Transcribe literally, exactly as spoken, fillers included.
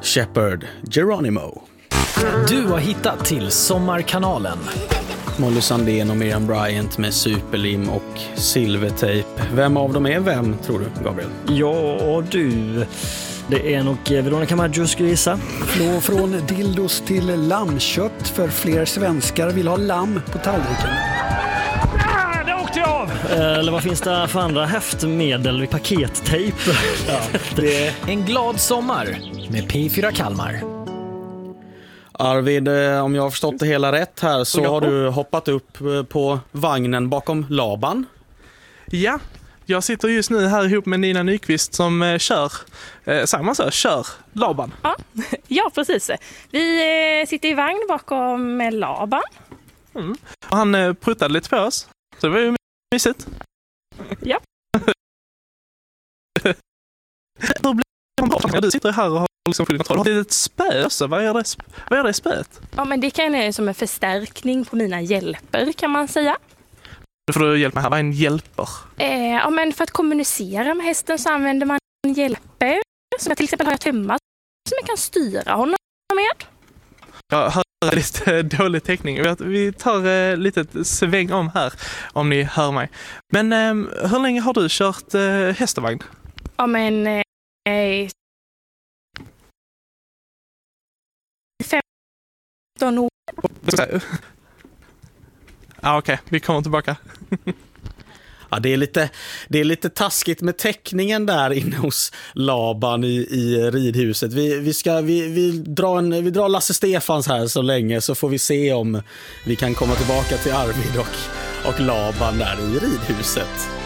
Shepherd Geronimo. Du har hittat till Sommarkanalen. Molly Sandén och Miriam Bryant med superlim och silvertejp. Vem av dem är vem, tror du, Gabriel? Ja, du. Det är nog Veronica Maggio, skulle gissa. Flå från dildos till lammkött, för fler svenskar vill ha lamm på tallriken. Ah, det åkte jag av! Eller vad finns det för andra häftmedel? Pakettejp. Ja, det är en glad sommar med P fyra Kalmar. Arvid, om jag har förstått det hela rätt här så har du hoppat upp på vagnen bakom Laban. Ja, jag sitter just nu här ihop med Nina Nyqvist som eh, kör, eh, säger man så, kör Laban. Ja, ja, precis. Vi eh, sitter i vagn bakom Laban. Mm. Och han eh, pruttade lite på oss, så det var ju mysigt. Ja. Hur blir det bra? Du sitter här och har liksom full kontroll. Det är ett spö, så vad är det, vad är det spöet? Ja, men det kan är som en förstärkning på mina hjälper, kan man säga. Nu får du hjälp med här. Vad är en hjälper? Eh, ja, men för att kommunicera med hästen så använder man hjälper. Som jag till exempel har ett hemma som jag kan styra honom med. Jag hör lite dålig täckning. Vi tar eh, lite sväng om här om ni hör mig. Men eh, hur länge har du kört eh, hästvagn? Ja, men eh, femton år. Ja, okej. Vi kommer tillbaka. Ja, det är lite, det är lite taskigt med täckningen där inne hos Laban i, i ridhuset. Vi, vi, ska, vi, vi, drar en, vi drar Lasse Stefans här så länge, så får vi se om vi kan komma tillbaka till Arvid och, och Laban där i ridhuset.